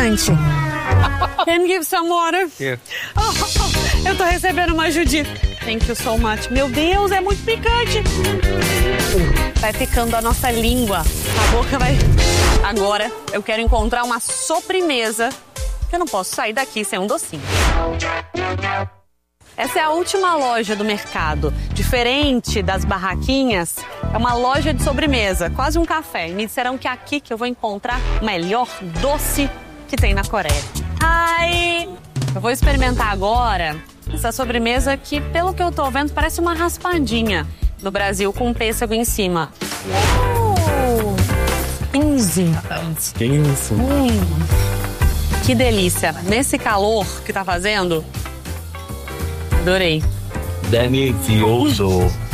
picante. Can you give some water? Yeah. Eu tô recebendo uma ajuda. Thank you so much. Meu Deus, é muito picante. Vai ficando a nossa língua. A boca vai... Agora, eu quero encontrar uma sobremesa. Eu não posso sair daqui sem um docinho. Essa é a última loja do mercado. Diferente das barraquinhas, é uma loja de sobremesa, quase um café. E me disseram que é aqui que eu vou encontrar o melhor doce que tem na Coreia. Ai! Eu vou experimentar agora essa sobremesa que, pelo que eu tô vendo, parece uma raspadinha no Brasil com pêssego em cima. 15. Que delícia. Nesse calor que tá fazendo, adorei. Delicioso.